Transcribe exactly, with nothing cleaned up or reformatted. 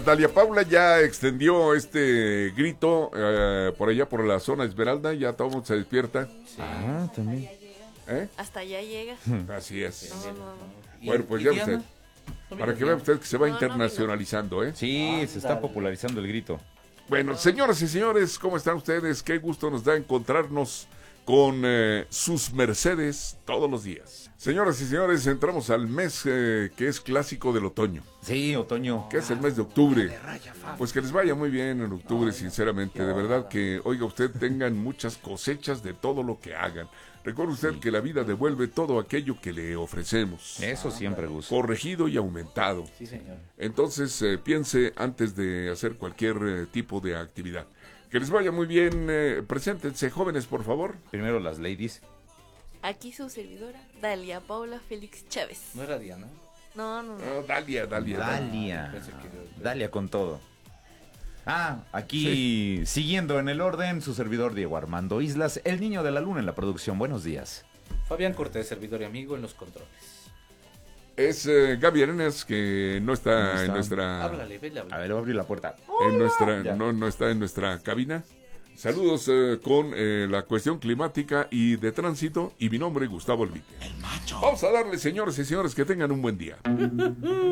pues Dalia Paula ya extendió este grito eh, por allá por la zona Esmeralda, ya todo el mundo se despierta. Sí. Ah, también. ¿Eh? Hasta allá llega. Así es. No, no, no. ¿Y- Bueno, pues y ya Diana? usted, ¿No para vino que vea Diana? usted que se va No, no vino. internacionalizando, ¿eh? Sí, se está Ándale. popularizando el grito. Bueno, señoras y señores, ¿cómo están ustedes? Qué gusto nos da encontrarnos con eh, sus mercedes todos los días. Señoras y señores, entramos al mes eh, que es clásico del otoño, Sí, otoño. que es el mes de octubre. Pues que les vaya muy bien en octubre, sinceramente. De verdad que, oiga usted, tengan muchas cosechas de todo lo que hagan. Recuerde usted que la vida devuelve todo aquello que le ofrecemos, Eso siempre gusta. corregido y aumentado. Sí, señor. Entonces, eh, piense antes de hacer cualquier eh, tipo de actividad. Que les vaya muy bien. Eh, preséntense, jóvenes, por favor. Primero las ladies. Aquí su servidora, Dalia Paula Félix Chávez. ¿No era Diana? No, no, no. Ah, Dalia, Dalia. Dalia. Dalia. Pensé que- Dalia con todo. Ah, aquí siguiendo en el orden, su servidor Diego Armando Islas, el niño de la luna en la producción. Buenos días. Fabián Cortés, servidor y amigo en los controles. Es eh, Gaby Arenas, que no está, No está. en nuestra... Háblale, vele, A háblale. ver, voy a abrir la puerta. en nuestra Ya. no, no está en nuestra cabina. Saludos eh, con eh, la cuestión climática y de tránsito, y mi nombre Gustavo Elvite. Vamos a darle, señores y señores, que tengan un buen día.